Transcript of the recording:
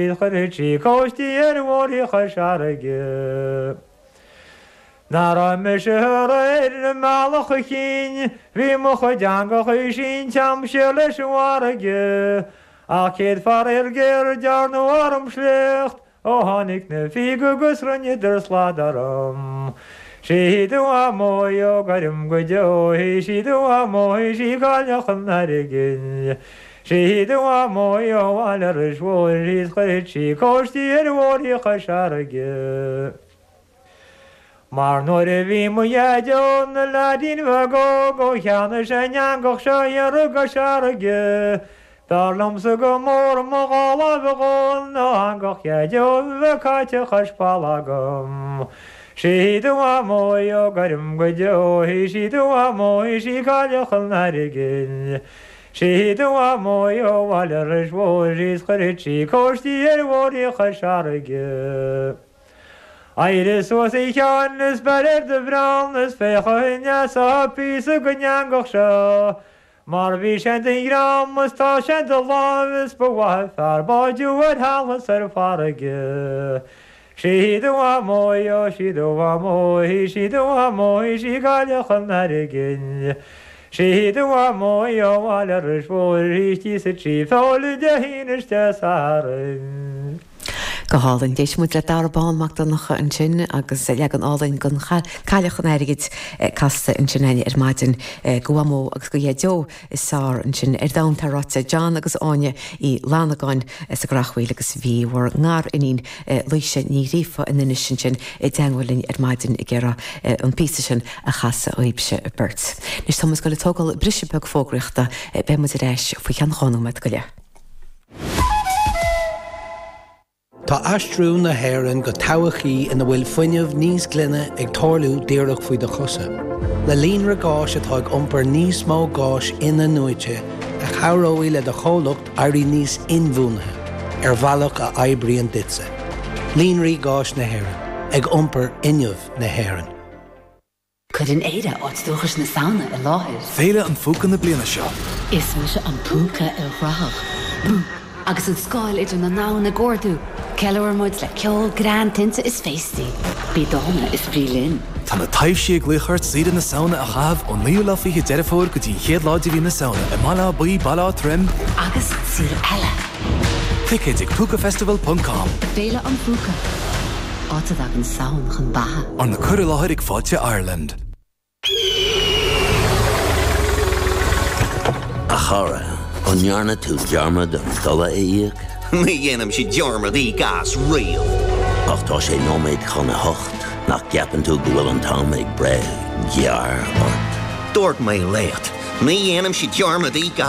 Chí cóistí bhí chasarige. Nara me se na málacha cín, bhí mo chu deanga chu sin team se leis warige. A céad far géir dear nó orm slécht, ó tháinig na figus rinne idir sládaram. Siadú a mói ó garim go deoí, siadú a mói sí gáilechan narigin. Siadú a mói ó bhailir is bhór ríos chuirtí cóistí bhórí chasarige. Mar nuair a bhí mo dhéideón na ladín bheith go cheanna sé neangach se ar go searige. Darlamsa go mór mo gála bhagón ná angach dhéideón bheith caite chaspálagam. Siadú a mói ó garim go deoí, siadú a mói sí gáilechan narigin. Siadú a mói ó bhailir is bhór ríos chuirtí cóistí bhórí chasarige. Iris was I chean is better de bhreán is féchaine sa písa go neangach seo. Mar bhí sé den gram tá sé de lávis ba bhaith ar báidú halas ar farige. Siadú a mói ó siadú a mói, siadú a mói sí gáilechan narigin. Siadú a mói ó bhailir is bhór ríos sa trí fála de híneiste sarin. Go hálann dééis mu le darbán Magdanacha an sin agus leag an álainn gon caiilechan airigid casta an sinine ar maidin gohamó agus go dhéo is sár an sin ar damtarráte John agus áine í lánagáin sa grachhfuil agus bhí war ngár inín luise ní rifa in inis sin I danghlinn ar maidin I ggéire an písa sin a chasa óibse a burt. Nís Thomas go le tógáil brise beg fógriachta be mu réis faoi chean cháúid go le. Tá aistrú na hÉireann go tochaí ina bhfuil fuinneamh níos glunne ag tarlú díreach faoi de chosa. Le líonra gáis atá ag iompar níos mó gáis ina nuaite a chaireoí le do chomhlacht airí níos inmhúnathe ar bhealach a oibriú an ditsa. Líonraí gáis na hÉireann ag iompar inneamh na hÉireann. Could an éire áit dúchas na saona a láthir. Féile an fúca na bliana seo. Is mu se an púca ar bhrach. Agus an scáil idir na ná na gcórdú. Ceilehar muid le ceol grán tinta is féistí. Bí dána is brílinn. Tá na taimhsí ag gluchart siad na saona a chahabh ó níú le fiche deirefór go dtí chéad láidir bhí na saona I mala buí ballá trim. Agus siar eile. Ticket ag púcafestival.com. Féile an púca. Áta ag an saon chun batha. An na cur láthir ag fáilte Ireland. A chara, an nearna tú dearmad an dala íag. Mi dhéanam si dearmad í gas rial. Ach tá sé nóméid chuna hocht, nach ceapan tú go bhfuil an tám ag bre, gear or... Dúirt mé lécht. Mi dhéanam si dearmad í gas